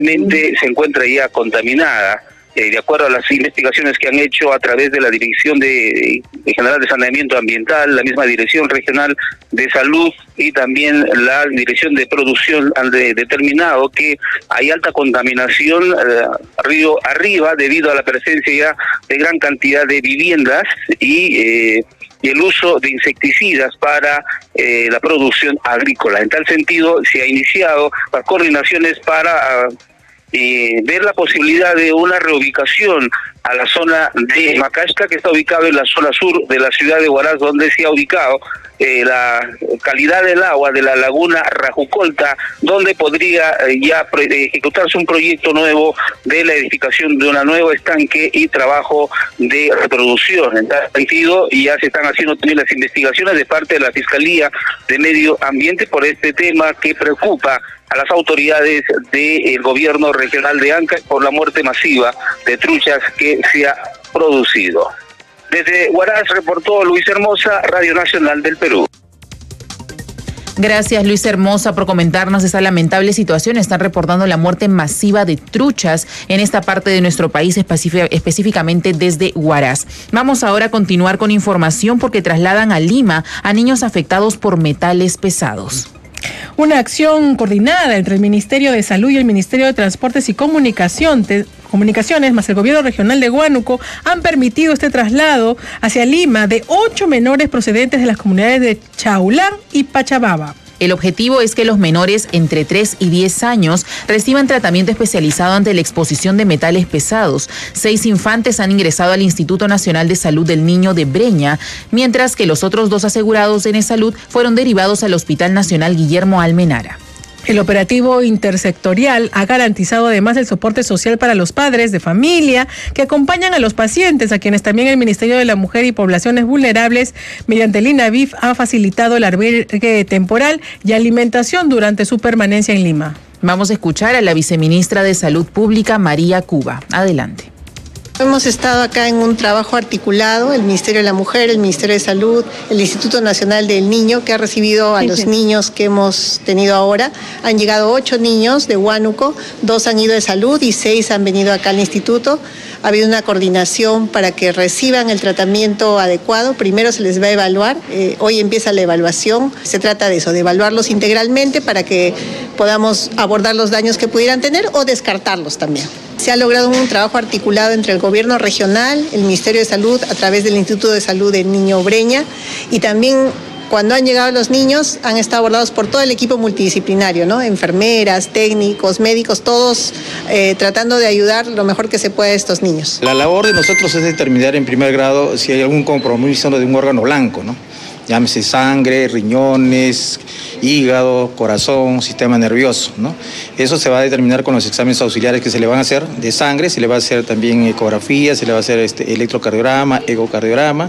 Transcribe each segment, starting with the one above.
se encuentra ya contaminada. De acuerdo a las investigaciones que han hecho a través de la Dirección de General de Saneamiento Ambiental, la misma Dirección Regional de Salud y también la Dirección de Producción, han determinado que hay alta contaminación río arriba debido a la presencia ya de gran cantidad de viviendas y el uso de insecticidas para la producción agrícola. En tal sentido, se ha iniciado las coordinaciones para ver la posibilidad de una reubicación a la zona de Macashca, que está ubicado en la zona sur de la ciudad de Huaraz, donde se ha ubicado la calidad del agua de la laguna Rajucolta, donde podría ya ejecutarse un proyecto nuevo de la edificación de una nueva estanque y trabajo de reproducción. En tal sentido, ya se están haciendo también las investigaciones de parte de la Fiscalía de Medio Ambiente por este tema que preocupa a las autoridades del gobierno regional de Ancash por la muerte masiva de truchas que se ha producido. Desde Huaraz reportó Luis Hermosa, Radio Nacional del Perú. Gracias, Luis Hermosa, por comentarnos esta lamentable situación. Están reportando la muerte masiva de truchas en esta parte de nuestro país, específicamente desde Huaraz. Vamos ahora a continuar con información porque trasladan a Lima a niños afectados por metales pesados. Una acción coordinada entre el Ministerio de Salud y el Ministerio de Transportes y Comunicaciones más el gobierno regional de Huánuco han permitido este traslado hacia Lima de 8 menores procedentes de las comunidades de Chaulán y Pachababa. El objetivo es que los menores entre 3 y 10 años reciban tratamiento especializado ante la exposición de metales pesados. 6 infantes han ingresado al Instituto Nacional de Salud del Niño de Breña, mientras que los otros 2 asegurados en Salud fueron derivados al Hospital Nacional Guillermo Almenara. El operativo intersectorial ha garantizado además el soporte social para los padres de familia que acompañan a los pacientes, a quienes también el Ministerio de la Mujer y Poblaciones Vulnerables, mediante el INAVIF, ha facilitado el albergue temporal y alimentación durante su permanencia en Lima. Vamos a escuchar a la viceministra de Salud Pública, María Cuba. Adelante. Hemos estado acá en un trabajo articulado, el Ministerio de la Mujer, el Ministerio de Salud, el Instituto Nacional del Niño, que ha recibido a los niños que hemos tenido ahora. Han llegado 8 niños de Huánuco, 2 han ido de salud y 6 han venido acá al instituto. Ha habido una coordinación para que reciban el tratamiento adecuado. Primero se les va a evaluar, hoy empieza la evaluación. Se trata de eso, de evaluarlos integralmente para que podamos abordar los daños que pudieran tener o descartarlos también. Se ha logrado un trabajo articulado entre el gobierno regional, el Ministerio de Salud, a través del Instituto de Salud del Niño Breña, y también cuando han llegado los niños han estado abordados por todo el equipo multidisciplinario, ¿no? Enfermeras, técnicos, médicos, todos tratando de ayudar lo mejor que se puede a estos niños. La labor de nosotros es determinar en primer grado si hay algún compromiso de un órgano blanco, ¿no? Llámese sangre, riñones, hígado, corazón, sistema nervioso, ¿no? Eso se va a determinar con los exámenes auxiliares que se le van a hacer de sangre, se le va a hacer también ecografía, se le va a hacer electrocardiograma, ecocardiograma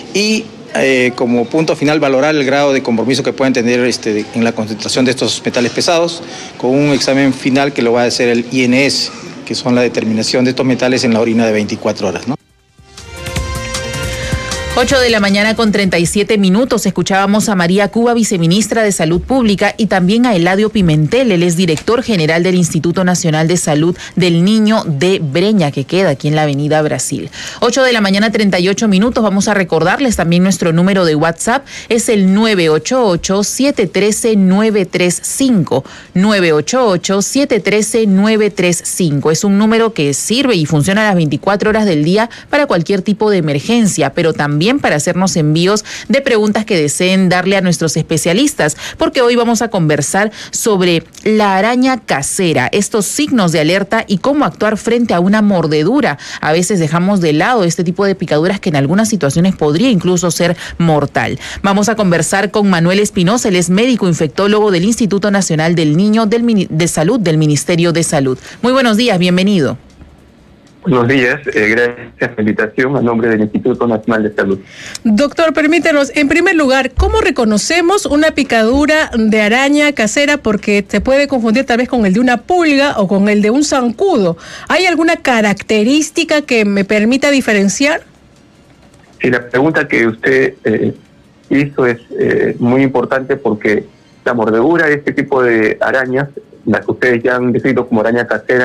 y como punto final valorar el grado de compromiso que pueden tener en la concentración de estos metales pesados con un examen final que lo va a hacer el INS, que son la determinación de estos metales en la orina de 24 horas, ¿no? 8 de la mañana con 37 minutos. Escuchábamos a María Cuba, viceministra de Salud Pública, y también a Eladio Pimentel, él es director general del Instituto Nacional de Salud del Niño de Breña, que queda aquí en la Avenida Brasil. 8 de la mañana 38 minutos. Vamos a recordarles también nuestro número de WhatsApp, es el 988-713-935. 988-713-935. Es un número que sirve y funciona a las 24 horas del día para cualquier tipo de emergencia, pero también para hacernos envíos de preguntas que deseen darle a nuestros especialistas, porque hoy vamos a conversar sobre la araña casera, estos signos de alerta y cómo actuar frente a una mordedura. A veces dejamos de lado este tipo de picaduras que en algunas situaciones podría incluso ser mortal. Vamos a conversar con Manuel Espinosa, él es médico infectólogo del Instituto Nacional del Niño de Salud del Ministerio de Salud. Muy buenos días, bienvenido. Buenos días, gracias por la invitación a nombre del Instituto Nacional de Salud. Doctor, permítanos, en primer lugar, ¿cómo reconocemos una picadura de araña casera? Porque se puede confundir tal vez con el de una pulga o con el de un zancudo. ¿Hay alguna característica que me permita diferenciar? Sí, la pregunta que usted hizo es muy importante porque la mordedura de este tipo de arañas, las que ustedes ya han descrito como araña casera,